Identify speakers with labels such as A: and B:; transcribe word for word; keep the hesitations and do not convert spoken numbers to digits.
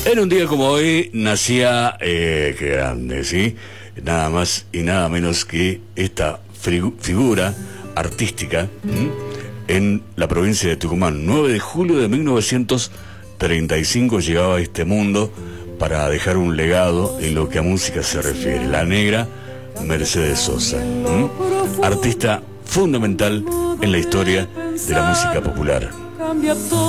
A: En un día como hoy nacía, eh, qué grande, ¿sí? Nada más y nada menos que esta figura artística, ¿m? En la provincia de Tucumán. nueve de julio de mil novecientos treinta y cinco llegaba a este mundo para dejar un legado en lo que a música se refiere. La negra Mercedes Sosa, ¿m? Artista fundamental en la historia de la música popular.